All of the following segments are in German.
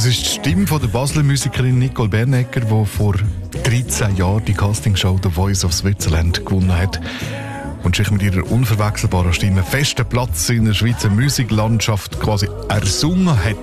Das ist die Stimme von der Basler Musikerin Nicole Bernegger, die vor 13 Jahren die Castingshow «The Voice of Switzerland» gewonnen hat und sich mit ihrer unverwechselbaren Stimme festen Platz in der Schweizer Musiklandschaft quasi ersungen hat.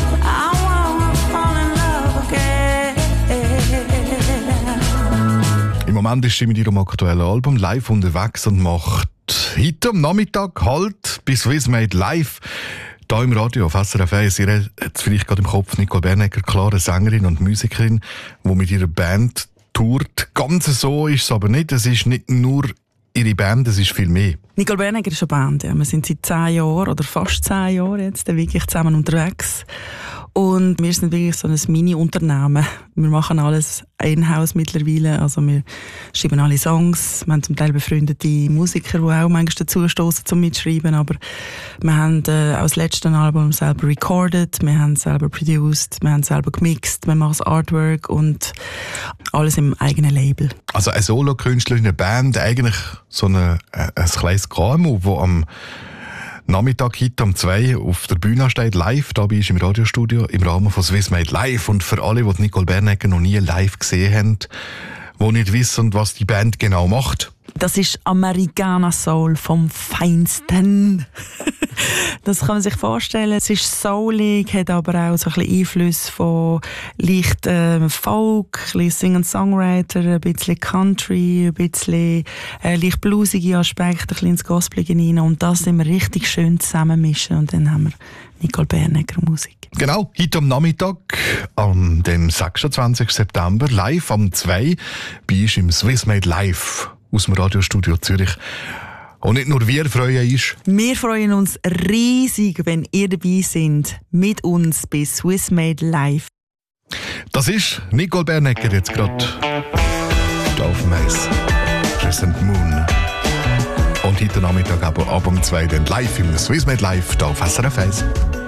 Im Moment ist sie mit ihrem aktuellen Album live unterwegs und macht heute am Nachmittag halt bei Swiss Made Live hier im Radio auf SRF 1. Ihr habt vielleicht gerade im Kopf Nicole Bernegger, klare Sängerin und Musikerin, die mit ihrer Band tourt. Ganz so ist es aber nicht. Es ist nicht nur ihre Band, es ist viel mehr. Nicole Bernegger ist eine Band. Ja. Wir sind seit 10 Jahren oder fast 10 Jahren jetzt wirklich zusammen unterwegs. Und wir sind wirklich so ein Mini-Unternehmen. Wir machen alles in-house mittlerweile. Also wir schreiben alle Songs. Wir haben zum Teil befreundete Musiker, die auch manchmal dazu stoßen zum Mitschreiben. Aber wir haben auch das letzte Album selber recorded. Wir haben selber produced. Wir haben selber gemixt. Wir machen das Artwork und alles im eigenen Label. Also eine Solo-Künstlerin, eine Band, eigentlich so ein kleines KMU, das am Nachmittag heute um 2 auf der Bühne steht, live, dabei ist im Radiostudio, im Rahmen von Swiss Made Live. Und für alle, die Nicole Bernegger noch nie live gesehen haben, die nicht wissen, was die Band genau macht. Das ist Americana Soul vom Feinsten. Das kann man sich vorstellen. Es ist soulig, hat aber auch so ein bisschen Einfluss von leicht Folk, ein bisschen Sing-and-Songwriter, ein bisschen Country, ein bisschen leicht bluesige Aspekte, ein bisschen ins Gospelige hinein. Und das sind wir richtig schön zusammenmischen. Und dann haben wir Nicole Bernegger Musik. Genau, heute am Nachmittag, am dem 26. September, live am 2 bei uns im Swiss Made Live aus dem Radiostudio Zürich. Und nicht nur wir freuen uns. Wir freuen uns riesig, wenn ihr dabei seid, mit uns bei Swiss Made Live. Das ist Nicole Bernegger jetzt gerade auf dem Eis. Crescent Moon. Und heute Nachmittag aber ab um 2 dann live im Swiss Made Live hier auf SRF 1.